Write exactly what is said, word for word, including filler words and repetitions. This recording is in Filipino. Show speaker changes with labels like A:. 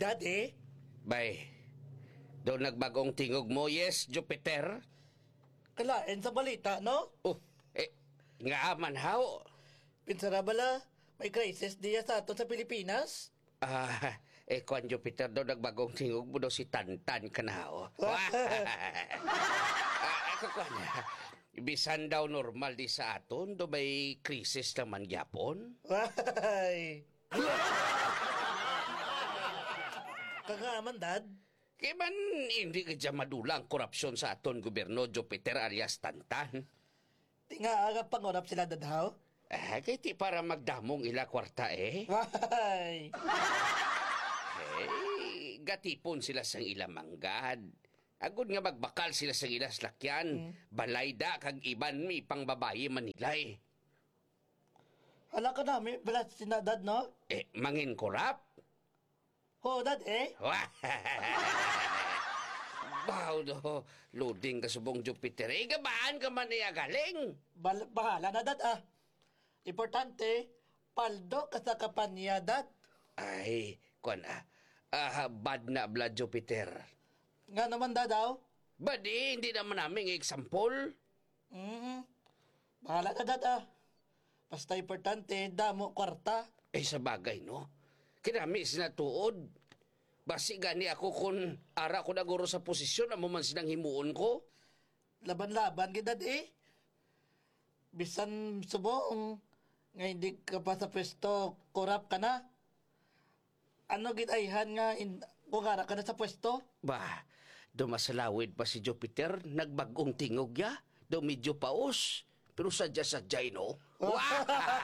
A: Daddy?
B: Bay, daw nagbagong tingog mo, yes, Jupiter?
A: Kalain sa balita, no?
B: Oh, eh, nga man how?
A: Pinsara bala, may crisis diya sa aton sa Pilipinas?
B: Ah, eh, kung Jupiter daw nagbagong tingog mo daw si Tantan ka na, oh. Ah, ako kung ibisan daw normal di sa aton, do may krisis naman gyapon?
A: Ay. Kagaaman, Dad?
B: Kaya man, hindi ka dyan madulang korupsyon sa aton gobyerno, Jupiter alias Tantan.
A: Di nga aga pangorap sila, Dadhaw?
B: Ah, kaya ti para magdamong ila kwarta eh.
A: Ay.
B: Eh, gatipon sila sang ilang manggad. Agud nga magbakal sila sang ilas lakyan. Hmm. Balayda kag iban mi pang babayi manilay.
A: Hala ka namin, balat si na, Dad, no?
B: Eh, mangin korap?
A: Ho, Dad, eh?
B: Wow, do, loading ka subong Jupiter. Eh, gabaan ka man niya galing.
A: Bal bahala na, Dad, ah. Importante, paldo ka sa kapanya, Dad.
B: Ay, kwan ah. Ah, bad na bla Jupiter.
A: Nga naman, Dadaw?
B: Bad eh, hindi naman namin example.
A: Mm-hmm. Bahala na, Dad, ah. Basta importante, damo kwarta.
B: Eh, sa bagay, no? Kinami sinatuod. Basi gani ako kung ara ko naguro sa posisyon, amo man sinang himuon ko.
A: Laban-laban, Dad, eh. Bisan subong, nga hindi ka pa sa pwesto, korap ka na. Ano gitayhan nga, in, kung ara ka na sa pwesto?
B: Bah, dumasalawid pa si Jupiter, nagbagong tingog ya, do medyo paos. Pero sadya-sadyay, no?